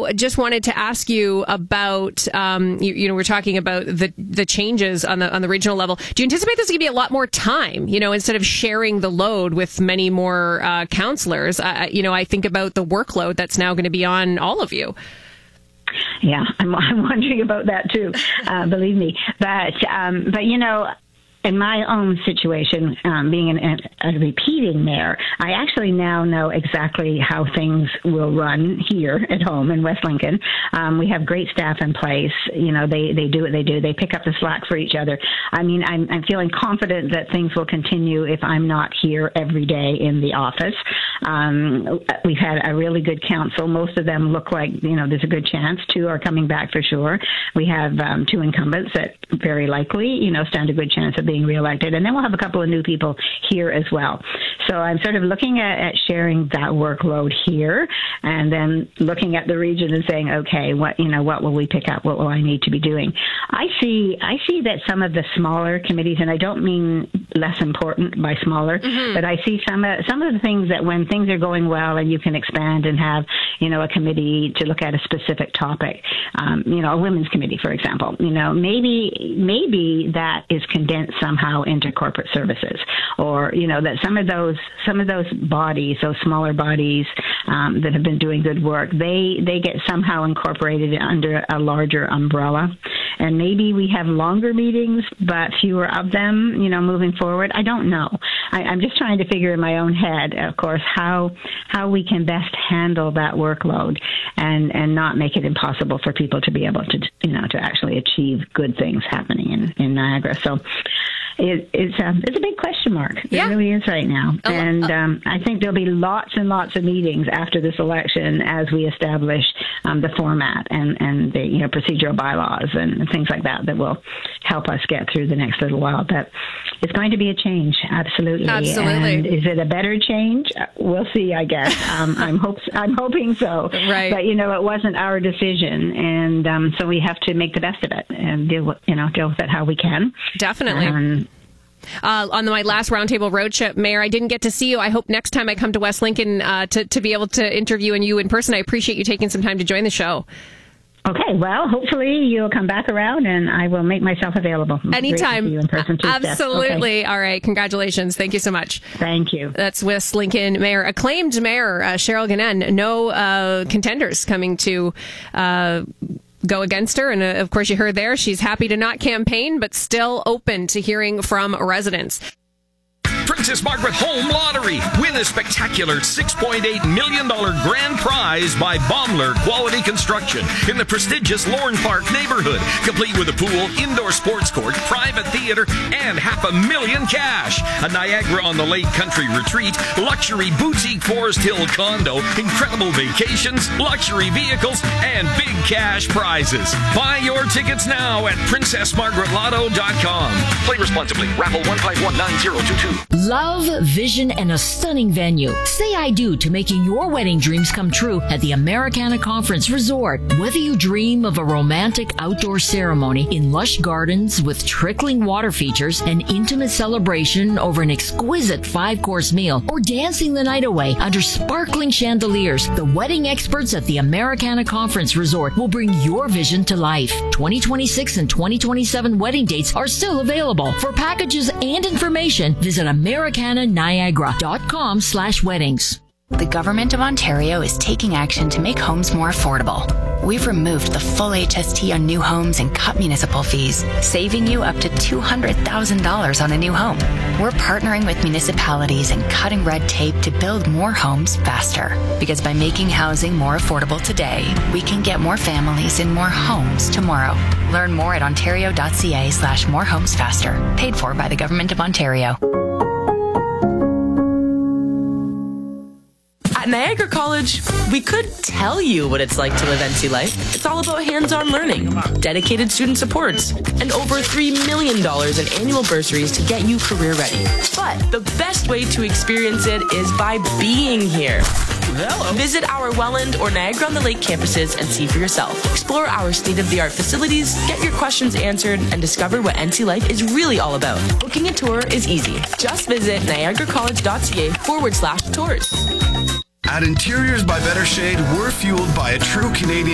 also just wanted to ask you about, we're talking about the changes on the regional level. Do you anticipate there's going to be a lot more time, instead of sharing the load with many more counselors? I think about the workload that's now going to be on all of you. Yeah, I'm wondering about that too, believe me. But in my own situation, being a repeating mayor, I actually now know exactly how things will run here at home in West Lincoln. We have great staff in place. They do what they do. They pick up the slack for each other. I mean, I'm feeling confident that things will continue if I'm not here every day in the office. We've had a really good council. Most of them look like, there's a good chance. 2 are coming back for sure. We have 2 incumbents that very likely, stand a good chance of being reelected. And then we'll have a couple of new people here as well. So I'm sort of looking at sharing that workload here and then looking at the region and saying, okay, what will we pick up? What will I need to be doing? I see that some of the smaller committees, and I don't mean less important by smaller, but I see some of the things that when things are going well and you can expand and have, a committee to look at a specific topic, a women's committee, for example, maybe that is condensed somehow into corporate services, or that some of those bodies, those smaller bodies that have been doing good work, they get somehow incorporated under a larger umbrella, and maybe we have longer meetings but fewer of them, moving forward. I don't know. I'm just trying to figure in my own head, of course, how we can best handle that workload and not make it impossible for people to be able to to actually achieve good things happening in Niagara. So it's a big question mark. It really is right now. And I think there'll be lots and lots of meetings after this election as we establish the format and the procedural bylaws and things like that will help us get through the next little while. But it's going to be a change, absolutely. And is it a better change? We'll see, I guess. I'm hoping so. Right. But it wasn't our decision, and so we have to make the best of it and deal with it how we can. Definitely. On my last Roundtable Road trip, Mayor, I didn't get to see you. I hope next time I come to West Lincoln to be able to interview you in person. I appreciate you taking some time to join the show. Okay, well, hopefully you'll come back around and I will make myself available. Anytime. Great to see you in person too, Absolutely. Okay. All right. Congratulations. Thank you so much. Thank you. That's West Lincoln Mayor, acclaimed Mayor Cheryl Gonenn. No contenders coming to go against her. And of course, you heard there, she's happy to not campaign, but still open to hearing from residents. Princess Margaret Home Lottery. Win a spectacular $6.8 million grand prize by Baumler Quality Construction in the prestigious Lorne Park neighborhood, complete with a pool, indoor sports court, private theater, and $500,000 cash. A Niagara-on-the-Lake country retreat, luxury boutique Forest Hill condo, incredible vacations, luxury vehicles, and big cash prizes. Buy your tickets now at PrincessMargaretLotto.com. Play responsibly. Raffle 1519022. Love, vision, and a stunning venue. Say I do to making your wedding dreams come true at the Americana Conference Resort. Whether you dream of a romantic outdoor ceremony in lush gardens with trickling water features, an intimate celebration over an exquisite 5-course meal, or dancing the night away under sparkling chandeliers, the wedding experts at the Americana Conference Resort will bring your vision to life. 2026 and 2027 wedding dates are still available. For packages and information, visit americananiagara.com/weddings. The Government of Ontario is taking action to make homes more affordable. We've removed the full HST on new homes and cut municipal fees, saving you up to $200,000 on a new home. We're partnering with municipalities and cutting red tape to build more homes faster. Because by making housing more affordable today, we can get more families in more homes tomorrow. Learn more at ontario.ca/morehomesfaster. Paid for by the Government of Ontario. At Niagara College, we could tell you what it's like to live NC life. It's all about hands-on learning, dedicated student supports, and over $3 million in annual bursaries to get you career ready. But the best way to experience it is by being here. Hello. Visit our Welland or Niagara-on-the-Lake campuses and see for yourself. Explore our state-of-the-art facilities, get your questions answered, and discover what NC life is really all about. Booking a tour is easy. Just visit niagaracollege.ca/tours. At Interiors by Better Shade, we're fueled by a true Canadian